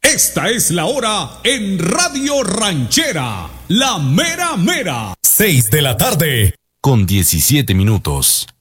Esta es la hora en Radio Ranchera, la mera mera. 6 de la tarde, con 17 minutos.